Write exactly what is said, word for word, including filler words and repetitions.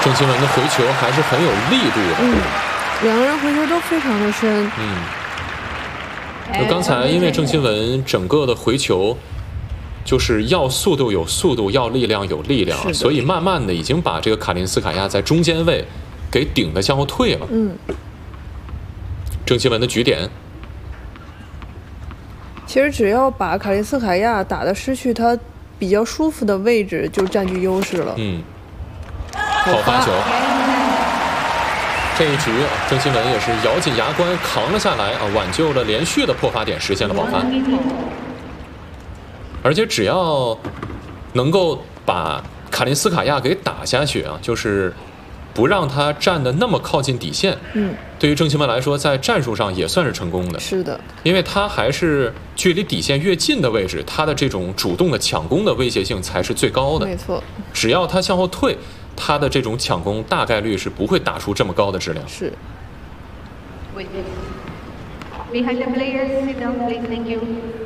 郑钦文的回球还是很有力度的。 嗯，两个人回球都非常的深。 嗯。就刚才因为郑钦文整个的回球，就是要速度有速度，要力量有力量，所以慢慢的已经把这个卡林斯卡娅在中间位给顶的向后退了。 嗯。 郑钦文的举点。 其实只要把卡林斯卡娅打得失去他比较舒服的位置，就占据优势了。 嗯。好发球。这一局，郑钦文也是咬紧牙关扛了下来啊，挽救了连续的破发点，实现了保发。而且只要能够把卡林斯卡娅给打下去啊，就是不让他站得那么靠近底线。 嗯， 对于郑钦文来说，在战术上也算是成功的。 是的， 因为他还是距离底线越近的位置，他的这种主动的抢攻的威胁性才是最高的。 没错， 只要他向后退，他的这种抢攻大概率是不会打出这么高的质量。 是。 Behind the players, sit down, please. Thank you.